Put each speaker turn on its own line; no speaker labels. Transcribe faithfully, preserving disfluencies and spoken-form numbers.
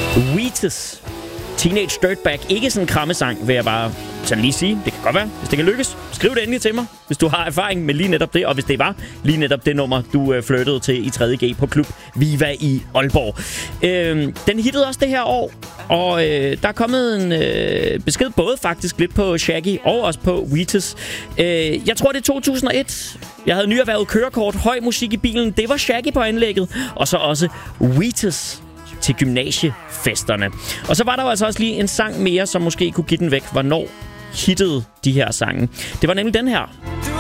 Wheatus. Teenage Dirtbag. Ikke sådan en krammesang, vil jeg bare sådan lige sige. Det kan godt være, hvis det kan lykkes. Skriv det endelig til mig, hvis du har erfaring med lige netop det. Og hvis det var lige netop det nummer, du øh, flirtede til i tredje G på Klub Viva i Aalborg. Øh, den hittede også det her år. Og øh, der er kommet en øh, besked både faktisk lidt på Shaggy og også på Wheatus. Øh, jeg tror, det er to tusind og et. Jeg havde nyerhvervet kørekort, høj musik i bilen. Det var Shaggy på anlægget. Og så også Wheatus til gymnasiefesterne. Og så var der jo altså også lige en sang mere, som måske kunne give den væk. Hvornår hittede de her sange? Det var nemlig den her.